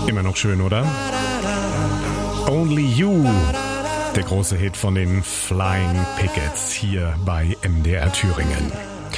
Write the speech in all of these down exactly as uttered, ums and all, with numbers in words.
Immer noch schön, oder? Only You, der große Hit von den Flying Pickets hier bei M D R Thüringen.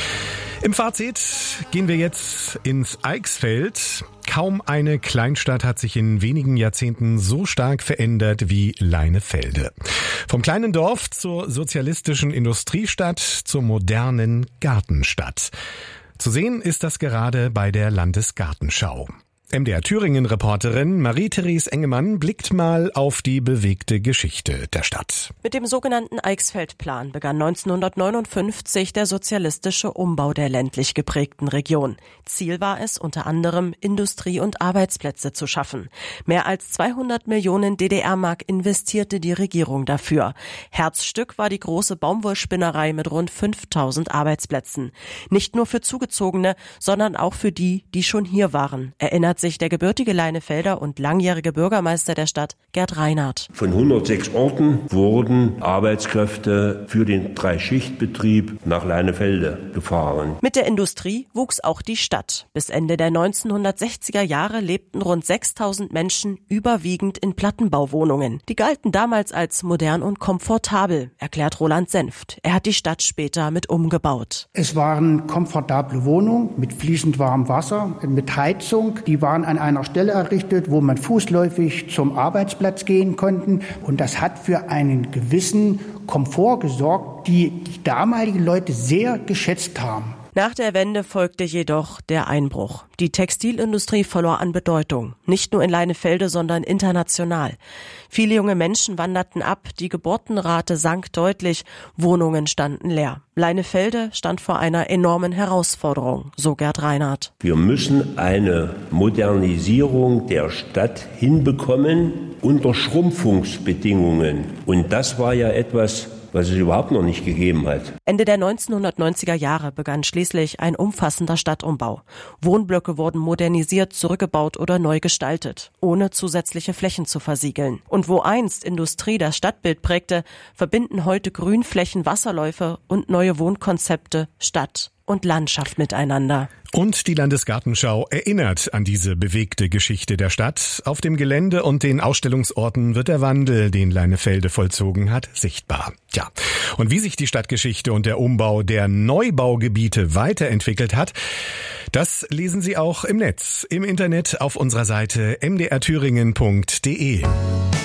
Im Fazit gehen wir jetzt ins Eichsfeld. Kaum eine Kleinstadt hat sich in wenigen Jahrzehnten so stark verändert wie Leinefelde. Vom kleinen Dorf zur sozialistischen Industriestadt zur modernen Gartenstadt. Zu sehen ist das gerade bei der Landesgartenschau. M D R Thüringen-Reporterin Marie-Therese Engemann blickt mal auf die bewegte Geschichte der Stadt. Mit dem sogenannten Eichsfeldplan begann neunzehnhundertneunundfünfzig der sozialistische Umbau der ländlich geprägten Region. Ziel war es, unter anderem Industrie- und Arbeitsplätze zu schaffen. Mehr als zweihundert Millionen D D R-Mark investierte die Regierung dafür. Herzstück war die große Baumwollspinnerei mit rund fünftausend Arbeitsplätzen. Nicht nur für Zugezogene, sondern auch für die, die schon hier waren, erinnert sich der gebürtige Leinefelder und langjährige Bürgermeister der Stadt, Gerd Reinhardt. Von hundertsechs Orten wurden Arbeitskräfte für den Dreischichtbetrieb nach Leinefelde gefahren. Mit der Industrie wuchs auch die Stadt. Bis Ende der neunzehnhundertsechziger Jahre lebten rund sechstausend Menschen überwiegend in Plattenbauwohnungen. Die galten damals als modern und komfortabel, erklärt Roland Senft. Er hat die Stadt später mit umgebaut. Es waren komfortable Wohnungen mit fließend warmem Wasser, mit Heizung. Die waren an einer Stelle errichtet, wo man fußläufig zum Arbeitsplatz gehen konnte. Und das hat für einen gewissen Komfort gesorgt, die die damaligen Leute sehr geschätzt haben. Nach der Wende folgte jedoch der Einbruch. Die Textilindustrie verlor an Bedeutung. Nicht nur in Leinefelde, sondern international. Viele junge Menschen wanderten ab, die Geburtenrate sank deutlich, Wohnungen standen leer. Leinefelde stand vor einer enormen Herausforderung, so Gerd Reinhardt. Wir müssen eine Modernisierung der Stadt hinbekommen unter Schrumpfungsbedingungen. Und das war ja etwas, was es überhaupt noch nicht gegeben hat. Ende der neunzehnhundertneunziger Jahre begann schließlich ein umfassender Stadtumbau. Wohnblöcke wurden modernisiert, zurückgebaut oder neu gestaltet, ohne zusätzliche Flächen zu versiegeln. Und wo einst Industrie das Stadtbild prägte, verbinden heute Grünflächen, Wasserläufe und neue Wohnkonzepte Stadt und Landschaft miteinander. Und die Landesgartenschau erinnert an diese bewegte Geschichte der Stadt. Auf dem Gelände und den Ausstellungsorten wird der Wandel, den Leinefelde vollzogen hat, sichtbar. Tja, und wie sich die Stadtgeschichte und der Umbau der Neubaugebiete weiterentwickelt hat, das lesen Sie auch im Netz, im Internet auf unserer Seite m d r thüringen punkt d e.